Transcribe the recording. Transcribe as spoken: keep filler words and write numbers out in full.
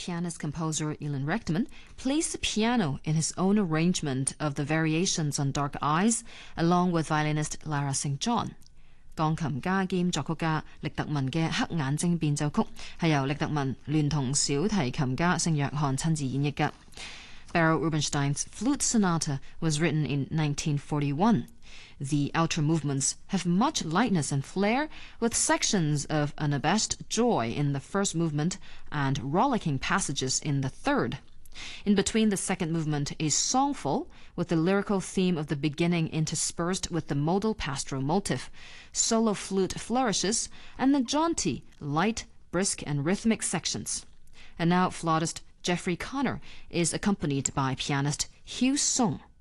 pianist-composer Ilan Rechtman plays the piano in his own arrangement of the variations on Dark Eyes, along with violinist Lara Saint John. 鋼琴家兼作曲家力特文嘅黑眼睛變奏曲係由力特文聯同小提琴家聖約翰親自演繹嘅。Beryl Rubinstein's Flute Sonata was written in nineteen forty-one. The outro movements have much lightness and flair, with sections of unabashed joy in the first movement and rollicking passages in the third. In between the second movement is songful, with the lyrical theme of the beginning interspersed with the modal pastoral motif. Solo flute flourishes, and the jaunty, light, brisk, and rhythmic sections. And now flautist Jeffrey Connor is accompanied by pianist Hugh Song.